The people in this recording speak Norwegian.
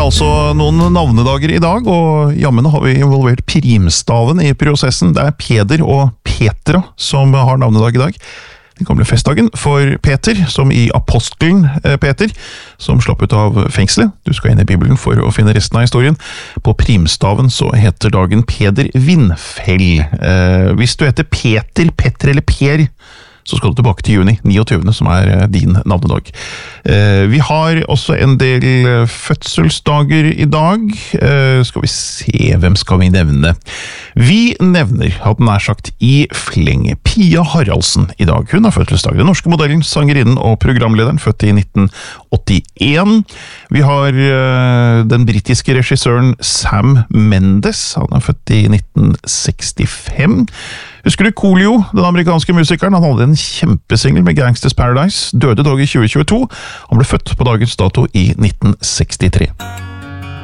altså noen navnedager i dag, og jammen har vi involvert primstaven i prosessen. Det Peder og Petra som har navnedag i dag. Den gamle festdagen for Peter, som i apostelen Peter, som slapp ut av fengselet. Du skal inn i Bibelen for å finne resten av historien. På primstaven så heter dagen Peder Vindfell. Hvis du heter Peter, Petter eller Per, så skal du tilbake til juni 29., som din navnedag. Vi har også en del fødselsdager i dag. Skal vi se, hvem skal vi nevne? Vi nevner, hadde nær sagt, i fleng Pia Haraldsen i dag. Hun har fødselsdag. Den norske modellen, sangerinnen og programlederen, født i 1981. Vi har den britiske regissøren Sam Mendes. Han født i 1965. Husker du Coolio, den amerikanske musikeren? Han hadde en kjempesingel med Gangsters Paradise, døde dog i 2022. Han ble født på dagens dato i 1963.